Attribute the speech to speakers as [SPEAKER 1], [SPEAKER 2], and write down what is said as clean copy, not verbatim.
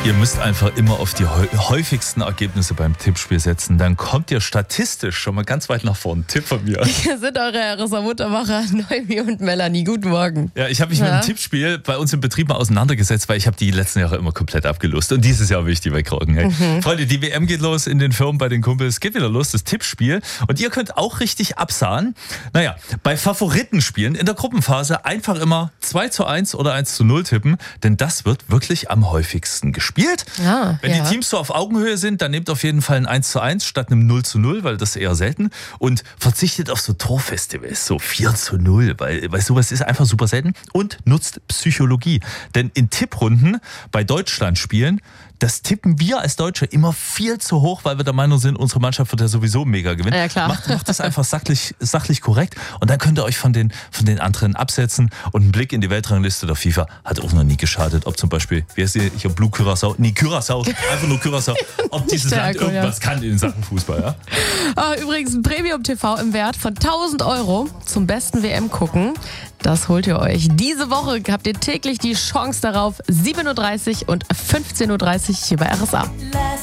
[SPEAKER 1] Ihr müsst einfach immer auf die häufigsten Ergebnisse beim Tippspiel setzen. Dann kommt ihr statistisch schon mal ganz weit nach vorne. Tipp von mir.
[SPEAKER 2] Hier sind eure RSA-Muttermacher Noemi und Melanie. Guten Morgen.
[SPEAKER 1] Ja, ich habe mich mit dem Tippspiel bei uns im Betrieb mal auseinandergesetzt, weil ich habe die letzten Jahre immer komplett abgelost. Und dieses Jahr will ich die wegrocken. Hey. Freunde, die WM geht los in den Firmen bei den Kumpels. Geht wieder los, das Tippspiel. Und ihr könnt auch richtig absahen. Naja, bei Favoritenspielen in der Gruppenphase einfach immer 2:1 oder 1:0 tippen. Denn das wird wirklich am häufigsten gespielt. Wenn die Teams so auf Augenhöhe sind, dann nehmt auf jeden Fall ein 1:1 statt einem 0:0, weil das ist eher selten. Und verzichtet auf so Torfestivals, so 4:0, weil sowas ist einfach super selten. Und nutzt Psychologie. Denn in Tipprunden bei Deutschlandspielen, das tippen wir als Deutsche immer viel zu hoch, weil wir der Meinung sind, unsere Mannschaft wird ja sowieso mega gewinnen.
[SPEAKER 2] Ja, klar.
[SPEAKER 1] Macht das einfach sachlich korrekt und dann könnt ihr euch von den anderen absetzen. Und ein Blick in die Weltrangliste der FIFA hat auch noch nie geschadet. Ob zum Beispiel, wie heißt die, hier Blue Curaçao? Nee, Curaçao, einfach nur Curaçao. Ob dieses Land irgendwas kann in Sachen Fußball, ja?
[SPEAKER 2] Übrigens ein Premium-TV im Wert von 1.000 € zum besten WM gucken. Das holt ihr euch. Diese Woche habt ihr täglich die Chance darauf. 7:30 Uhr und 15:30 Uhr hier bei RSA.